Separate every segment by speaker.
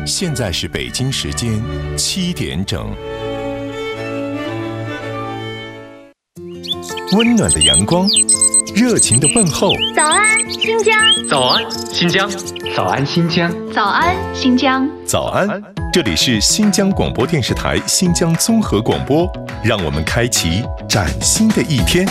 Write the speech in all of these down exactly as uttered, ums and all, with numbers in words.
Speaker 1: 现在是北京时间七点整。温暖的阳光，热情的问候。
Speaker 2: 早安，新疆！
Speaker 3: 早安，新疆！
Speaker 4: 早安，新疆！
Speaker 2: 早安，新疆！
Speaker 1: 早安，这里是新疆广播电视台新疆综合广播，让我们开启崭新的一天。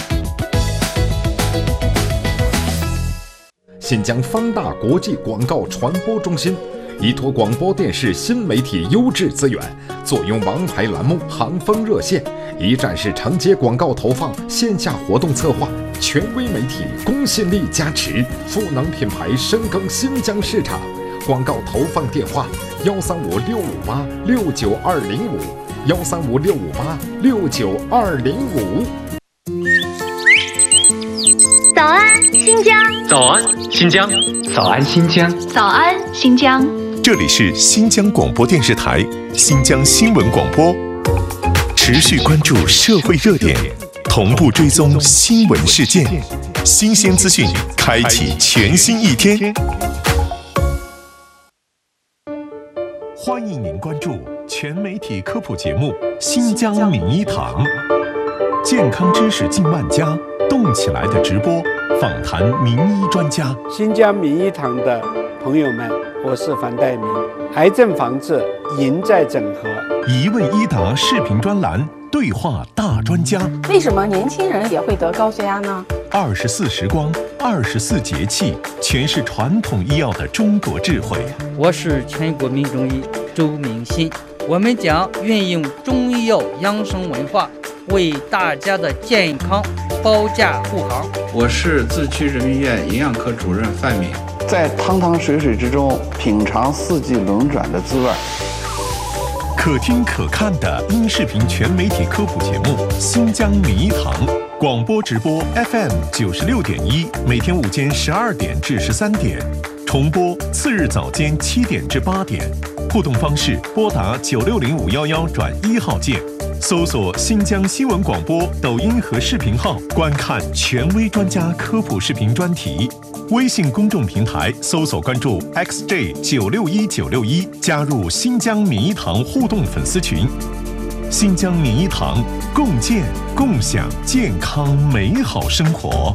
Speaker 5: 新疆方大国际广告传播中心依托广播电视新媒体优质资源，坐拥王牌栏目行风热线，一站式承接广告投放、线下活动策划，权威媒体公信力加持，赋能品牌深耕新疆市场。广告投放电话：幺三五六五八六九二零五，幺三五六五八六九二零五。
Speaker 2: 早安，新疆！
Speaker 3: 早安，新疆！
Speaker 4: 早安，新疆！
Speaker 2: 早安，新疆！
Speaker 1: 这里是新疆广播电视台新疆新闻广播，持续关注社会热点，同步追踪新闻事件，新鲜资讯，开启全新一天。欢迎您关注全媒体科普节目《新疆名医堂》，健康知识近万家，动起来的直播，访谈名医专家。
Speaker 6: 新疆名医堂的朋友们，我是樊岱明。癌症防治赢在整合，
Speaker 1: 一问一答视频专栏，对话大专家。
Speaker 7: 为什么年轻人也会得高血压呢？
Speaker 1: 二十四时光，二十四节气，诠释传统医药的中国智慧。
Speaker 8: 我是全国名中医周明新，我们将运用中医药养生文化，为大家的健康保驾护航。
Speaker 9: 我是自区人民医院营养科主任范敏，
Speaker 10: 在汤汤水水之中品尝四季轮转的滋味。
Speaker 1: 可听可看的音视频全媒体科普节目《新疆名医堂》，广播直播 F M 九十六点一，每天午间十二点至十三点，重播次日早间七点至八点。互动方式：拨打九六零五幺幺转一号键，搜索新疆新闻广播抖音和视频号，观看权威专家科普视频专题。微信公众平台搜索关注 X J 九六一九六一，加入新疆名医堂互动粉丝群。新疆名医堂，共建共享健康美好生活。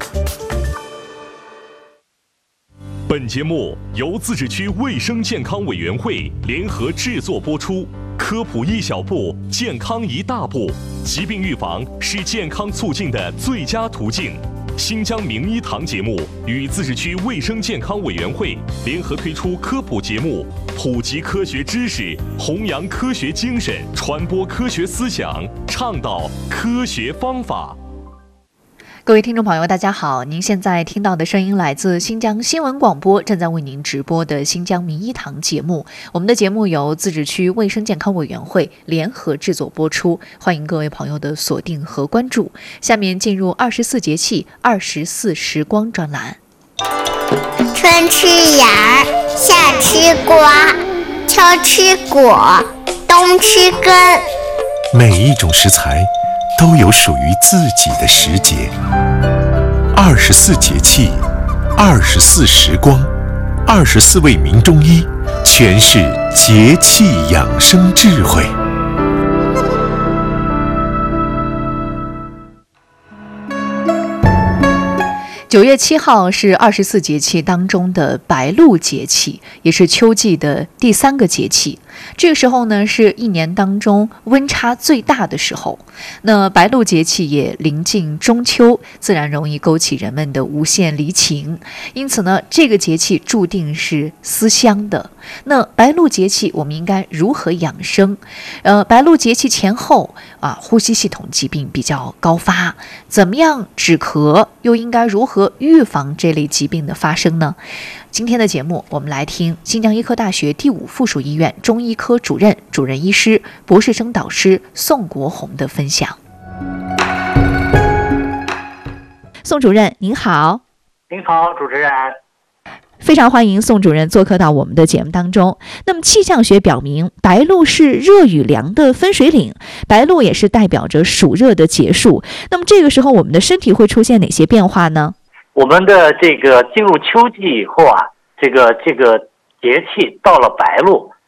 Speaker 1: 本节目由自治区卫生健康委员会联合制作播出。科普一小步，健康一大步。疾病预防是健康促进的最佳途径。新疆名医堂节目与自治区卫生健康委员会联合推出科普节目，普及科学知识，弘扬科学精神，传播科学思想，倡导科学方法。
Speaker 11: 各位听众朋友大家好，您现在听到的声音来自新疆新闻广播正在为您直播的新疆名医堂节目。我们的节目由自治区卫生健康委员会联合制作播出，欢迎各位朋友的锁定和关注。下面进入二十四节气二十四时光专栏。
Speaker 12: 春吃芽，夏吃瓜，秋吃果，冬吃根。
Speaker 1: 每一种食材都有属于自己的时节，二十四节气，二十四时光，二十四位名中医诠释节气养生智慧。
Speaker 11: 九月七号是二十四节气当中的白露节气，也是秋季的第三个节气。这个时候呢，是一年当中温差最大的时候。那白露节气也临近中秋，自然容易勾起人们的无限离情。因此呢，这个节气注定是思乡的。那白露节气我们应该如何养生？呃，白露节气前后啊，呼吸系统疾病比较高发，怎么样止咳？又应该如何预防这类疾病的发生呢？今天的节目，我们来听新疆医科大学第五附属医院中医科主任、主任医师、博士生导师宋国红的分享。宋主任您好。
Speaker 13: 您好，主持人。
Speaker 11: 非常欢迎宋主任做客到我们的节目当中。那么气象学表明，白露是热与凉的分水岭，白露也是代表着暑热的结束。那么这个时候我们的身体会出现哪些变化呢？
Speaker 13: 我们的这个进入秋季以后啊，这个这个节气到了白露，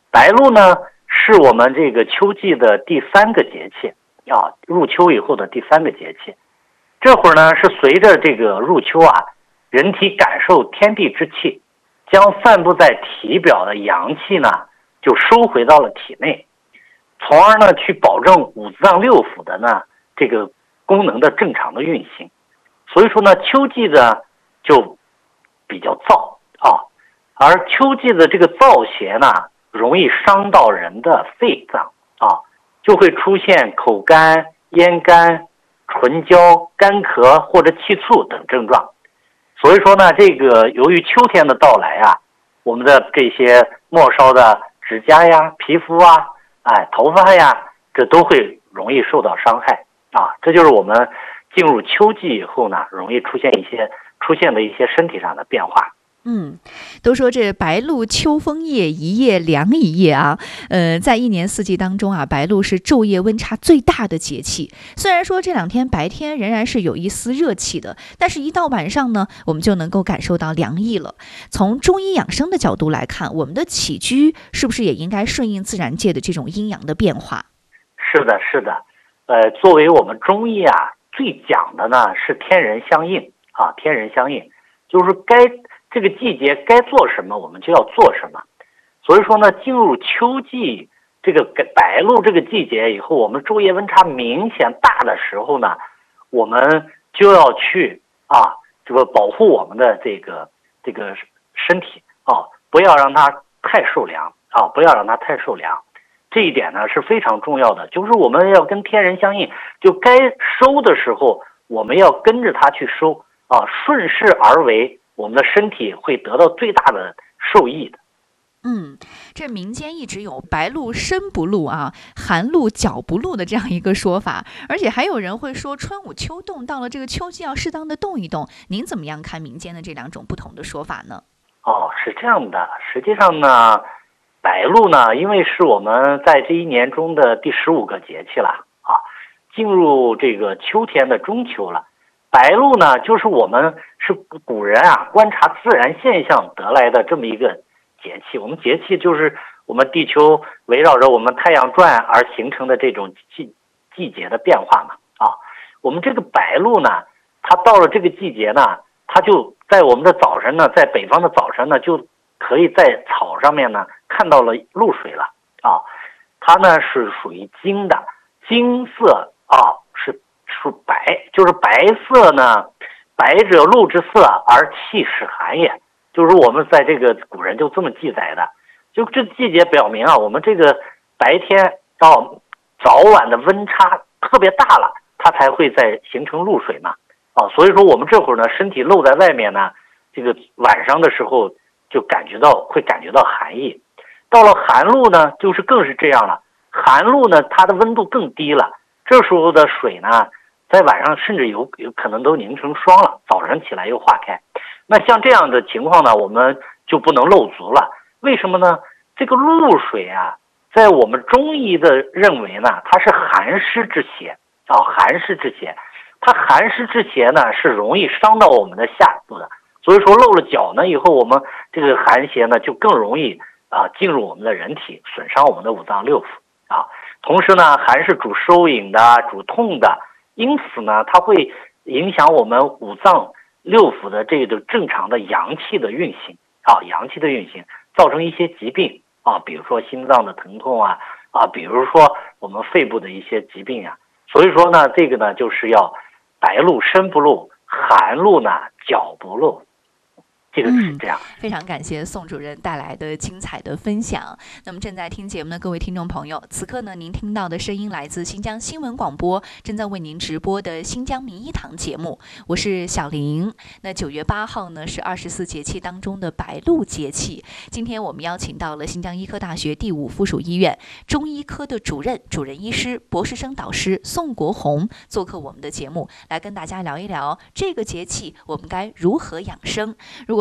Speaker 13: 白露呢是我们这个秋季的第三个节气啊，入秋以后的第三个节气。这会儿呢是随着这个入秋啊，人体感受天地之气，将散布在体表的阳气呢就收回到了体内，从而呢去保证五脏六腑的呢这个功能的正常的运行。所以说呢，秋季的就比较燥啊，而秋季的这个燥邪呢，容易伤到人的肺脏啊，就会出现口干、咽干、唇焦、干咳或者气促等症状。所以说呢，这个由于秋天的到来啊，我们的这些末梢的指甲呀、皮肤啊、哎头发呀，这都会容易受到伤害啊。这就是我们进入秋季以后呢，容易出现一些出现的一些身体上的变化。
Speaker 11: 嗯，都说这白露秋风夜，一夜凉一夜啊。呃，在一年四季当中啊，白露是昼夜温差最大的节气。虽然说这两天白天仍然是有一丝热气的，但是一到晚上呢，我们就能够感受到凉意了。从中医养生的角度来看，我们的起居是不是也应该顺应自然界的这种阴阳的变化？
Speaker 13: 是的，是的。呃，作为我们中医啊，最讲的呢是天人相应啊，天人相应，就是该这个季节该做什么，我们就要做什么。所以说呢，进入秋季这个白露这个季节以后，我们昼夜温差明显大的时候呢，我们就要去啊，这个保护我们的这个这个身体啊，不要让它太受凉啊，不要让它太受凉。这一点呢是非常重要的，就是我们要跟天人相应，就该收的时候，我们要跟着它去收啊，顺势而为。我们的身体会得到最大的受益的。
Speaker 11: 嗯，这民间一直有白露身不露啊，寒露脚不露的这样一个说法，而且还有人会说春捂秋冻，到了这个秋季要适当的动一动。您怎么样看民间的这两种不同的说法呢？
Speaker 13: 哦，是这样的，实际上呢，白露呢，因为是我们在这一年中的第十五个节气了啊，进入这个秋天的中秋了。白露呢，就是我们是古人啊观察自然现象得来的这么一个节气。我们节气就是我们地球围绕着我们太阳转而形成的这种季季节的变化嘛啊。我们这个白露呢，它到了这个季节呢，它就在我们的早晨呢，在北方的早晨呢，就可以在草上面呢看到了露水了啊。它呢是属于金的，金色啊是。是白，就是白色呢，白者露之色，而气始寒也。就是我们在这个古人就这么记载的。就这季节表明啊，我们这个白天到早晚的温差特别大了，它才会再形成露水嘛。啊，所以说我们这会儿呢，身体露在外面呢，这个晚上的时候就感觉到会感觉到寒意。到了寒露呢，就是更是这样了。寒露呢，它的温度更低了，这时候的水呢，在晚上甚至有有可能都凝成霜了，早上起来又化开。那像这样的情况呢，我们就不能露足了。为什么呢？这个露水啊，在我们中医的认为呢，它是寒湿之邪啊，寒湿之邪。它寒湿之邪呢，是容易伤到我们的下部的。所以说露了脚呢以后，我们这个寒邪呢就更容易啊进入我们的人体，损伤我们的五脏六腑啊。同时呢，寒是主收引的，主痛的。因此呢，它会影响我们五脏六腑的这个正常的阳气的运行啊，阳气的运行，造成一些疾病啊，比如说心脏的疼痛啊啊，比如说我们肺部的一些疾病啊。所以说呢，这个呢就是要白露身不露，寒露呢脚不露。这个是这样、
Speaker 11: 嗯、非常感谢宋主任带来的精彩的分享。那么正在听节目的各位听众朋友，此刻呢您听到的声音来自新疆新闻广播正在为您直播的新疆名医堂节目，我是小玲。那九月八号呢是二十四节气当中的白露节气，今天我们邀请到了新疆医科大学第五附属医院中医科的主任主任医师博士生导师宋国红做客我们的节目，来跟大家聊一聊这个节气我们该如何养生。如果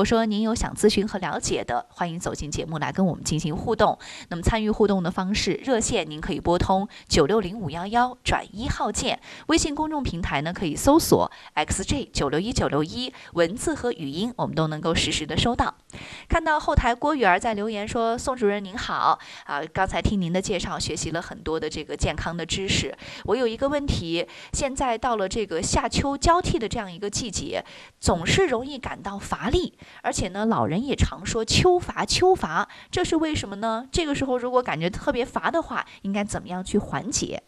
Speaker 11: 说您有想咨询和了解的，欢迎走进节目来跟我们进行互动。那么参与互动的方式，热线您可以拨通九六零五幺幺转一号键，微信公众平台呢可以搜索 X J 九六一九六一，文字和语音我们都能够实时的收到。看到后台郭雨儿在留言说，宋主任您好啊，刚才听您的介绍，学习了很多的这个健康的知识。我有一个问题，现在到了这个夏秋交替的这样一个季节，总是容易感到乏力，而且呢，老人也常说秋乏秋乏，这是为什么呢？这个时候如果感觉特别乏的话，应该怎么样去缓解？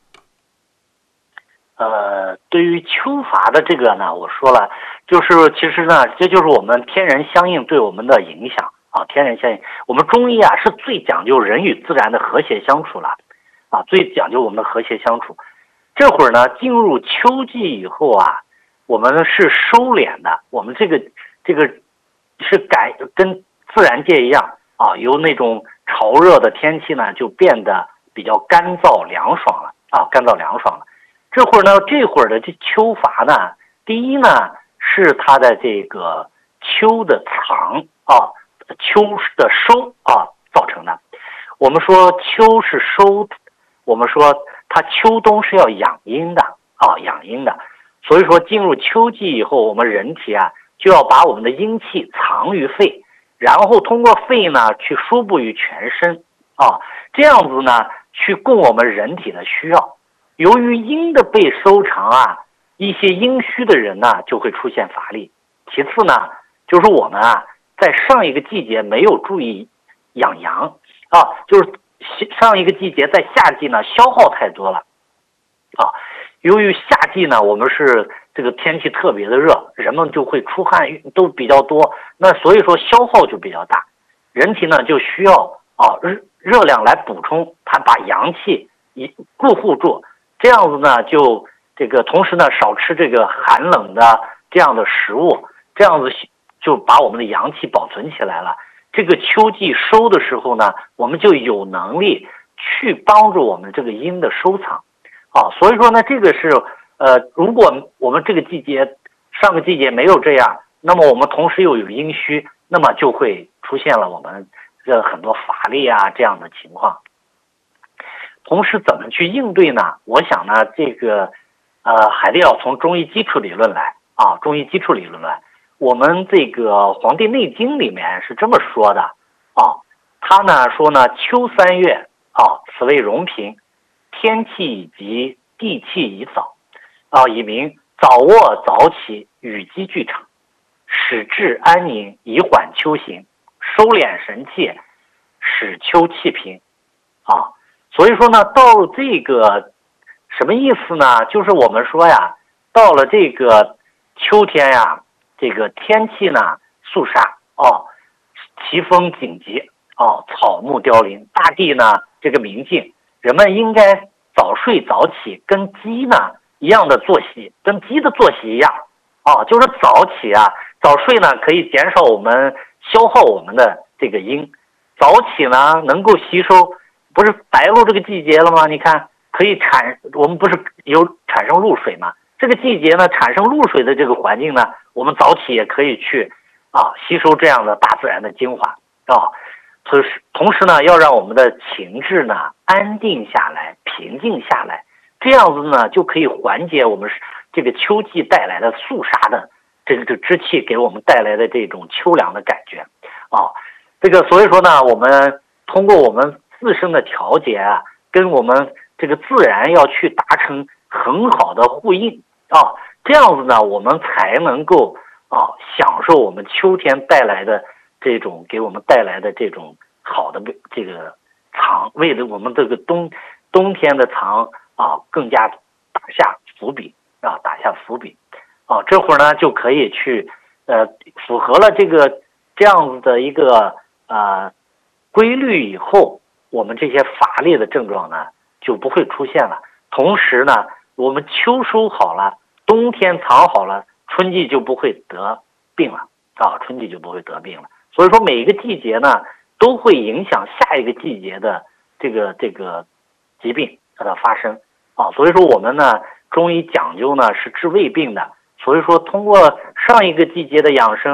Speaker 13: 呃，对于秋乏的这个呢，我说了，就是其实呢，这就是我们天人相应对我们的影响啊，天人相应。我们中医啊是最讲究人与自然的和谐相处了，啊，最讲究我们的和谐相处。这会儿呢，进入秋季以后啊，我们是收敛的，我们这个这个是改跟自然界一样啊，由那种潮热的天气呢，就变得比较干燥凉爽了啊，干燥凉爽了。这会儿呢，这会儿的这秋乏呢，第一呢是它的这个秋的藏啊，秋的收啊造成的。我们说秋是收，我们说它秋冬是要养阴的啊，养阴的。所以说进入秋季以后，我们人体啊就要把我们的阴气藏于肺，然后通过肺呢去输布于全身啊，这样子呢去供我们人体的需要。由于阴的被收藏啊，一些阴虚的人呢就会出现乏力。其次呢，就是我们啊在上一个季节没有注意养阳啊，就是上一个季节在夏季呢消耗太多了啊。由于夏季呢我们是这个天气特别的热，人们就会出汗都比较多，那所以说消耗就比较大，人体呢就需要啊热热量来补充，它把阳气一固护住。这样子呢，就这个同时呢，少吃这个寒冷的这样的食物，这样子就把我们的阳气保存起来了。这个秋季收的时候呢，我们就有能力去帮助我们这个阴的收藏，啊，所以说呢，这个是呃，如果我们这个季节上个季节没有这样，那么我们同时又有阴虚，那么就会出现了我们这很多乏力啊这样的情况。同时怎么去应对呢？我想呢，这个呃还得要从中医基础理论来啊，中医基础理论来。我们这个《黄帝内经》里面是这么说的啊，他呢说呢，秋三月啊，此谓荣平，天气以急，地气以早啊，以明早卧早起，与鸡俱长，使志安宁，以缓秋行，收敛神气，使秋气平啊。所以说呢，到这个什么意思呢？就是我们说呀，到了这个秋天呀，这个天气呢肃杀哦，奇风紧急哦，草木凋零，大地呢这个明净，人们应该早睡早起，跟鸡呢一样的作息，跟鸡的作息一样哦，就是早起啊，早睡呢可以减少我们消耗我们的这个阴，早起呢能够吸收。不是白露这个季节了吗？你看可以产，我们不是有产生露水吗？这个季节呢，产生露水的这个环境呢，我们早起也可以去啊吸收这样的大自然的精华啊。同时，同时呢，要让我们的情志呢安定下来，平静下来，这样子呢就可以缓解我们这个秋季带来的肃杀的这个这支气给我们带来的这种秋凉的感觉啊。这个所以说呢，我们通过我们自身的调节啊，跟我们这个自然要去达成很好的呼应啊，这样子呢，我们才能够啊享受我们秋天带来的这种给我们带来的这种好的这个藏，为了我们这个冬冬天的藏啊更加打下伏笔啊，打下伏笔啊，这会儿呢就可以去呃符合了这个这样子的一个呃规律以后。我们这些乏力的症状呢就不会出现了，同时呢我们秋收好了，冬天藏好了，春季就不会得病了啊，春季就不会得病了。所以说每一个季节呢都会影响下一个季节的这个这个疾病的发生啊，所以说我们呢中医讲究呢是治未病的，所以说通过上一个季节的养生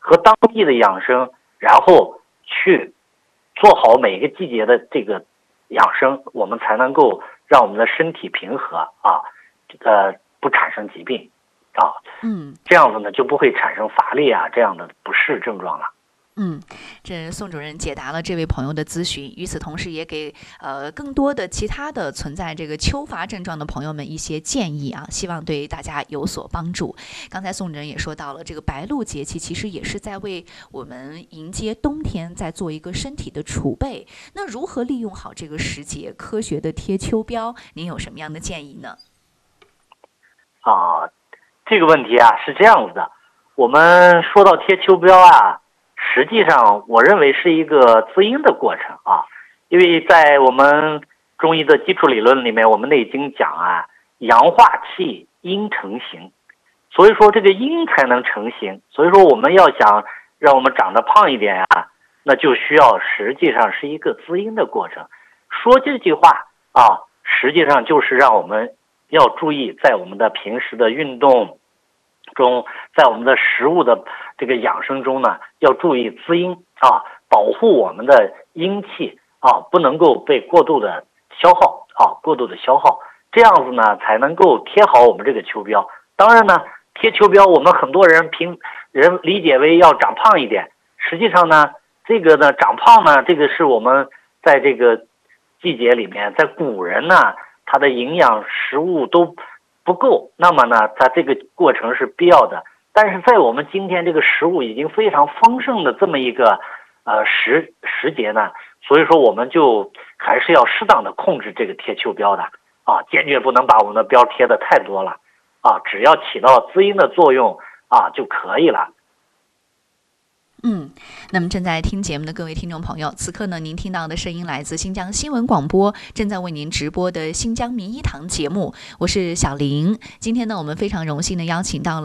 Speaker 13: 和当地的养生，然后去做好每个季节的这个养生，我们才能够让我们的身体平和啊，呃，不产生疾病啊，
Speaker 11: 嗯，
Speaker 13: 这样子呢就不会产生乏力啊这样的不适症状了。
Speaker 11: 嗯，这宋主任解答了这位朋友的咨询，与此同时也给呃更多的其他的存在这个秋乏症状的朋友们一些建议啊，希望对大家有所帮助。刚才宋主任也说到了，这个白露节气其实也是在为我们迎接冬天在做一个身体的储备。那如何利用好这个时节，科学的贴秋膘，您有什么样的建议呢？
Speaker 13: 啊，这个问题啊是这样子的，我们说到贴秋膘啊，实际上我认为是一个滋阴的过程啊，因为在我们中医的基础理论里面，我们内经讲啊，阳化气，阴成形，所以说这个阴才能成形，所以说我们要想让我们长得胖一点啊，那就需要实际上是一个滋阴的过程。说这句话啊，实际上就是让我们要注意在我们的平时的运动中，在我们的食物的这个养生中呢，要注意滋阴啊，保护我们的阴气啊，不能够被过度的消耗啊，过度的消耗，这样子呢才能够贴好我们这个秋膘。当然呢，贴秋膘我们很多人平人理解为要长胖一点，实际上呢，这个呢长胖呢，这个是我们在这个季节里面，在古人呢，他的营养食物都不够，那么呢，它这个过程是必要的。但是在我们今天这个食物已经非常丰盛的这么一个呃时时节呢，所以说我们就还是要适当的控制这个贴秋膘的啊，坚决不能把我们的膘贴的太多了啊，只要起到滋阴的作用啊就可以了。
Speaker 11: 嗯，那么正在听节目的各位听众朋友，此刻呢，您听到的声音来自新疆新闻广播，正在为您直播的新疆名医堂节目，我是小玲。今天呢，我们非常荣幸的邀请到了